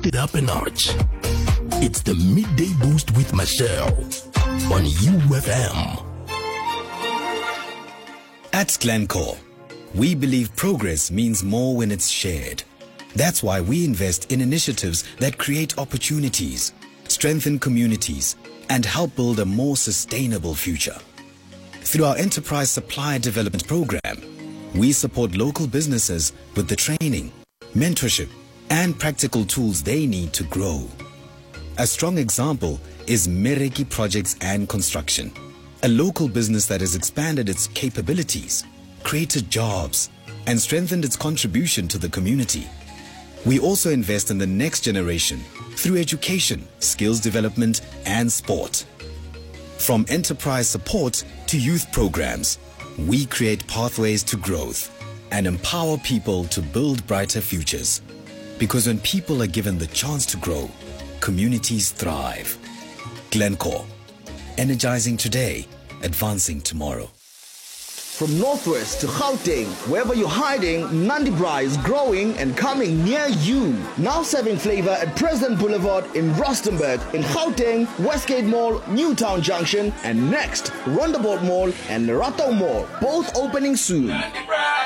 it up a notch. It's the Midday Boost with Michelle on UFM. At Glencore, we believe progress means more when it's shared. That's why we invest in initiatives that create opportunities, strengthen communities, and help build a more sustainable future. Through our Enterprise Supplier Development Program, we support local businesses with the training, mentorship, and practical tools they need to grow. A strong example is Mereki Projects and Construction, a local business that has expanded its capabilities, created jobs, and strengthened its contribution to the community. We also invest in the next generation through education, skills development, and sport. From enterprise support to youth programs, we create pathways to growth and empower people to build brighter futures. Because when people are given the chance to grow, communities thrive. Glencore, energizing today, advancing tomorrow. From Northwest to Gauteng, wherever you're hiding, Nandi Braai is growing and coming near you. Now serving flavor at President Boulevard in Rustenburg, in Gauteng, Westgate Mall, Newtown Junction, and next, Rondeboort Mall and Lerato Mall, both opening soon.